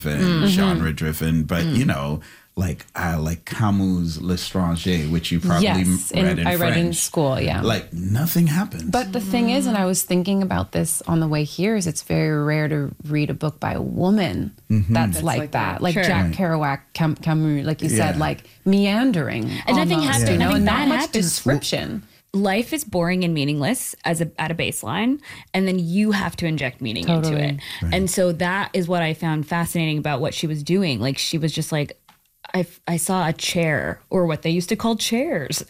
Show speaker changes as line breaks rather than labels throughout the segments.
and genre driven, but you know, like Camus' L'Étranger, which you probably read in
I read in
French.
school, yeah.
Like nothing happens.
But the thing is, and I was thinking about this on the way here, is it's very rare to read a book by a woman that's like that. Like
Sure.
Jack Kerouac, Camus, like you said,
Yeah.
like meandering.
And nothing
almost,
happens.
you know,
Nothing
and
bad
not much
happens.
description.
Life is boring and meaningless at a baseline, and then you have to inject meaning into it. And so that is what I found fascinating about what she was doing. Like she was just like, I saw a chair, or what they used to call chairs.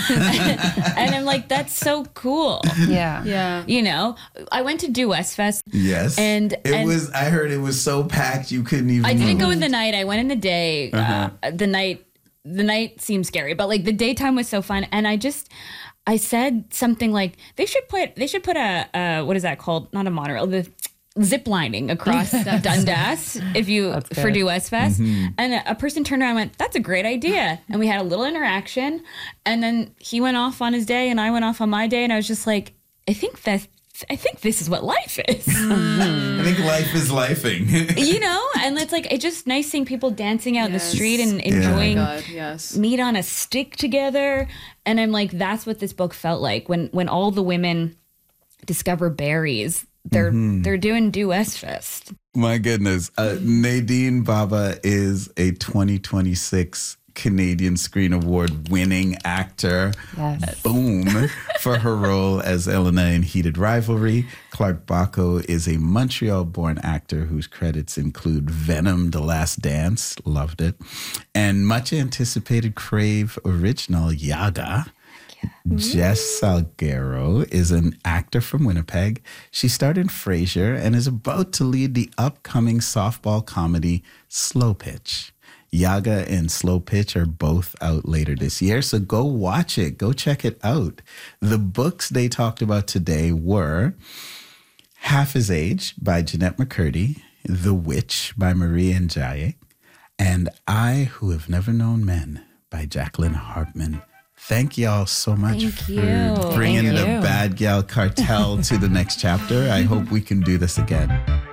And I'm like, that's so cool.
Yeah.
Yeah.
You know, I went to Do West Fest.
yes,
And
I heard it was so packed you couldn't even.
I didn't
move.
go in the night. I went in the day. The night seemed scary, but like the daytime was so fun. And I said something like they should put a what is that called? Not a monorail. The zip lining across Dundas for Do West Fest. And a person turned around and went, "That's a great idea." And we had a little interaction, and then he went off on his day and I went off on my day, and I was just like, I think this is what life is.
I think life is lifing.
You know? And it's just nice seeing people dancing out in the street and
Oh my
enjoying
God, yes.
meat on a stick together. And I'm like, that's what this book felt like when all the women discover berries. They're doing Do West Fest.
My goodness. Nadine Baba is a 2026 Canadian Screen Award winning actor.
Yes.
Boom. For her role as Elena in Heated Rivalry. Clark Bacco is a Montreal-born actor whose credits include Venom, The Last Dance, loved it, and much anticipated Crave original Yaga. Jess Salguero is an actor from Winnipeg. She starred in Frasier and is about to lead the upcoming softball comedy Slow Pitch. Yaga and Slow Pitch are both out later this year, so go watch it. Go check it out. The books they talked about today were Half His Age by Jeanette McCurdy, The Witch by Marie Njaye, and I Who Have Never Known Men by Jacqueline Hartman. Thank y'all so much for bringing
Thank
the
you.
Bad Gal Cartel to the next chapter. I hope we can do this again.